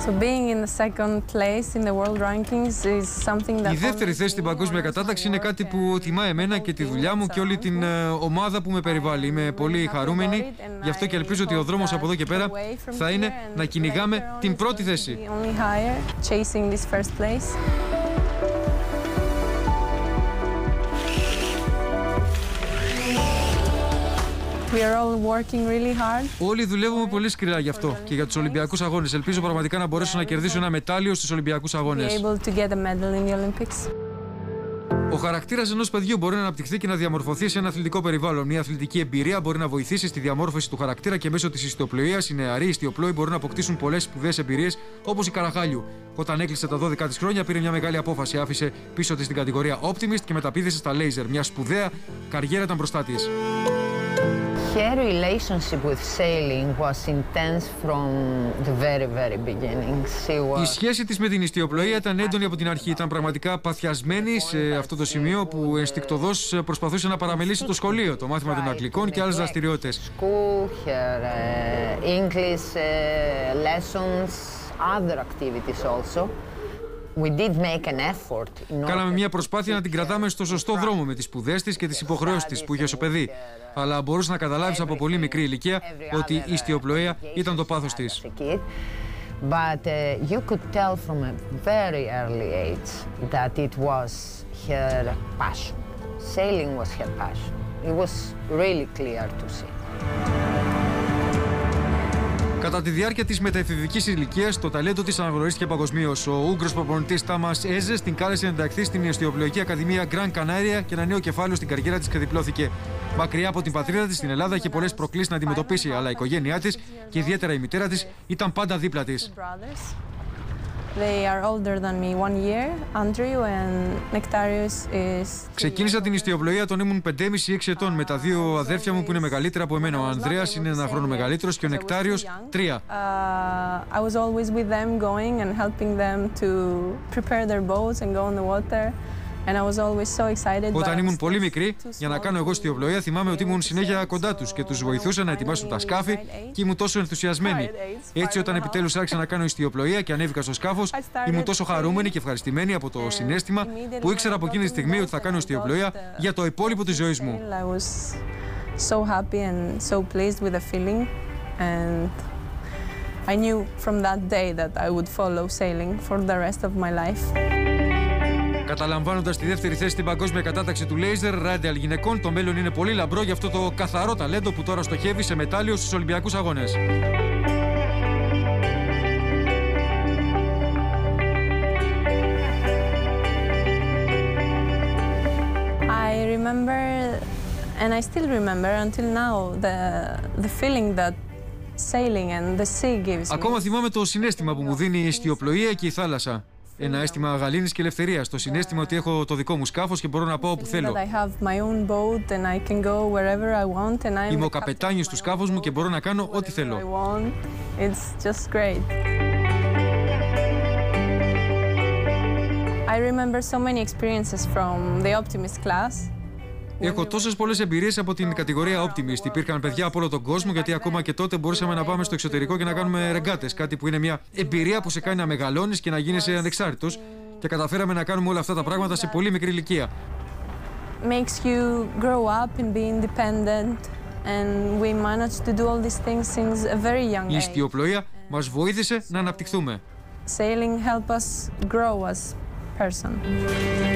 Η δεύτερη θέση στην παγκόσμια κατάταξη είναι κάτι που τιμά εμένα και τη δουλειά μου και όλη την ομάδα που με περιβάλλει. Είμαι πολύ χαρούμενη, γι' αυτό και ελπίζω ότι ο δρόμος από εδώ και πέρα θα είναι να κυνηγάμε την πρώτη θέση. Όλοι δουλεύουμε πολύ σκληρά γι' αυτό και για τους Ολυμπιακούς Αγώνες. Ελπίζω πραγματικά να μπορέσω να κερδίσω ένα μετάλλιο στους Ολυμπιακούς Αγώνες. Ο χαρακτήρας ενός παιδιού μπορεί να αναπτυχθεί και να διαμορφωθεί σε ένα αθλητικό περιβάλλον. Μια αθλητική εμπειρία μπορεί να βοηθήσει στη διαμόρφωση του χαρακτήρα και μέσω της ιστιοπλοείας οι νεαροί ιστιοπλόοι μπορούν να αποκτήσουν πολλές σπουδαίες εμπειρίες, όπως η Καραχάλιου. Όταν έκλεισε τα 12 της χρόνια, πήρε μια μεγάλη απόφαση. Άφησε πίσω της την κατηγορία Optimist και μεταπήδησε στα Laser. Μια σπουδαία καριέρα ήταν μπροστά της. Her relationship with sailing was intense from the very beginning. Η σχέση της με την ιστιοπλοεία ήταν έντονη από την αρχή. Ήταν πραγματικά παθιασμένη σε αυτό το σημείο που ενστικτωδώς προσπαθούσε να παραμελήσει το σχολείο, το μάθημα των Αγγλικών και άλλες δραστηριότητες. School, her English lessons, other activities also. We did make an effort. Κάναμε μια προσπάθεια να την κρατάμε στο σωστό δρόμο με τις σπουδές της και τις υποχρεώσεις της που είχε ως παιδί. Αλλά μπορούσε να καταλάβεις από πολύ μικρή ηλικία ότι η ιστιοπλοεία ήταν το πάθος της. But you could tell from a very early age that it was her passion. Sailing was her passion. It was really clear to see. Κατά τη διάρκεια της μεταεφηβικής ηλικίας, το ταλέντο της αναγνωρίστηκε παγκοσμίως. Ο Ούγγρος προπονητής Τάμας Έζες την κάλεσε να ενταχθεί στην ιστιοπλοϊκή ακαδημία Gran Canaria και ένα νέο κεφάλαιο στην καριέρα της ξεδιπλώθηκε. Μακριά από την πατρίδα της στην Ελλάδα είχε πολλές προκλήσεις να αντιμετωπίσει, αλλά η οικογένειά της και ιδιαίτερα η μητέρα της ήταν πάντα δίπλα της. Ξεκίνησα την ιστιοπλοεία όταν ήμουν 5,5-6 ετών με τα δύο αδέρφια μου που είναι μεγαλύτερα από εμένα. Ο Ανδρέας είναι ένα χρόνο μεγαλύτερος και ο Νεκτάριος 3. Όταν ήμουν πολύ μικρή, για να κάνω εγώ ιστιοπλοεία, θυμάμαι ότι ήμουν συνέχεια κοντά τους και τους βοηθούσα να ετοιμάσουν τα σκάφη και ήμουν τόσο ενθουσιασμένη. Έτσι, όταν επιτέλους άρχισα να κάνω ιστιοπλοεία και ανέβηκα στο σκάφος, ήμουν τόσο χαρούμενη και ευχαριστημένη από το συναίσθημα που ήξερα από εκείνη τη στιγμή ότι θα κάνω ιστιοπλοεία για το υπόλοιπο της ζωής μου. Καταλαμβάνοντας τη δεύτερη θέση στην παγκόσμια κατάταξη του Laser Radial γυναικών, το μέλλον είναι πολύ λαμπρό για αυτό το καθαρό ταλέντο που τώρα στοχεύει σε μετάλλιο στους Ολυμπιακούς Αγώνες. Ακόμα θυμάμαι το συναίσθημα που μου δίνει η ιστιοπλοεία και η θάλασσα. Ένα αίσθημα γαλήνης και ελευθερίας. Το συναίσθημα ότι έχω το δικό μου σκάφος και μπορώ να πάω όπου θέλω. Είμαι ο καπετάνιος του σκάφους μου και μπορώ να κάνω ό,τι θέλω. Έχω τόσες πολλές εμπειρίες από την κατηγορία Optimist. Υπήρχαν παιδιά από όλο τον κόσμο, γιατί ακόμα και τότε μπορούσαμε να πάμε στο εξωτερικό και να κάνουμε ρεγκάτες. Κάτι που είναι μια εμπειρία που σε κάνει να μεγαλώνεις και να γίνεσαι ανεξάρτητος. Και καταφέραμε να κάνουμε όλα αυτά τα πράγματα σε πολύ μικρή ηλικία. Η ιστιοπλοεία μας βοήθησε να αναπτυχθούμε.